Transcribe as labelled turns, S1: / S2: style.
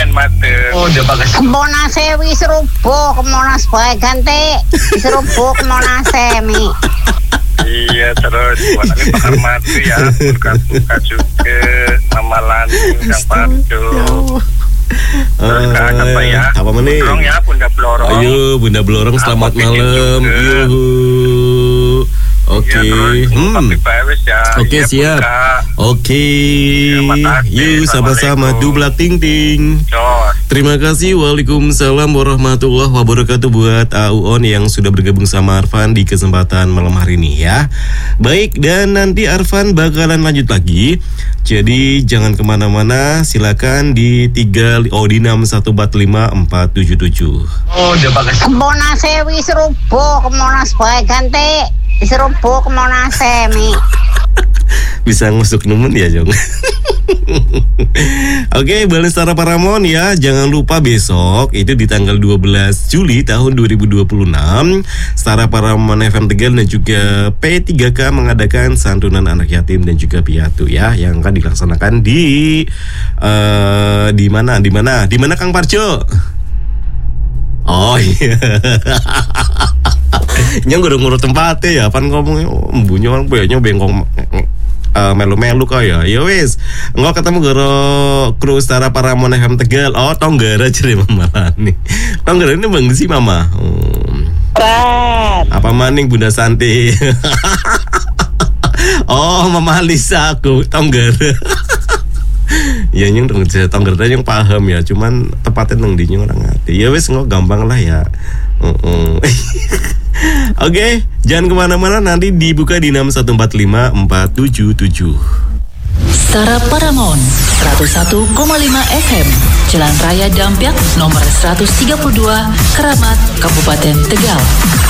S1: ben mate.
S2: Oh, dia pakai
S3: Monas wis rubuk, Monas bae ganti. Wis rubuk Monas mi.
S1: Iya, terus buat ini bakar mati ya. Buka juga Mama Lani Kang Parjo. Terus kan apa ya?
S4: Apa meneh?
S1: Blorong ya, Bunda Blorong.
S4: Ayo Bunda Blorong, selamat malam. Yuhu. Oke. Oke, siap. Oke. Yuk sama-sama dublak ting ting. Terima kasih. Waalaikumsalam warahmatullahi wabarakatuh buat Auon yang sudah bergabung sama Arfan di kesempatan malam hari ini ya. Baik, dan nanti Arfan bakalan lanjut lagi. Jadi jangan kemana-mana, silakan di 6145477.
S2: Oh, dia pakai
S3: Monas wis rubuk, Monas bae ganti. Wis rubuk Monas mi.
S4: Bisa ngusuk nemen ya Jong. Oke, Balestara Paramon ya. Jangan lupa besok itu di tanggal 12 Juli tahun 2026 Setara Paramon FM Tegal dan juga P3K mengadakan santunan anak yatim dan juga piatu ya, yang akan dilaksanakan di mana Kang Parjo? Oh iya. Nyang udah ngurut tempatnya ya, pan ngomongnya bunyi orang banyak bengkong melu-melu kaya. Ya wis, engko ketemu garo kru Setara Paramon FM Tegal. Oh, Tonggara jere Mama Lani. Tonggara ini bang sih Mama. Apa maning Bunda Santi? Oh, Mama Lisa aku Tonggara. Ya nyung Tonggara yang paham ya, cuman tepatnya nang di orang hati. Ya wis engko gampang lah ya. Oke, jangan kemana-mana, nanti dibuka di 6145477.
S5: Setara Paramon 101,5 FM Jalan Raya Dampyak nomor 132 Keramat, Kabupaten Tegal.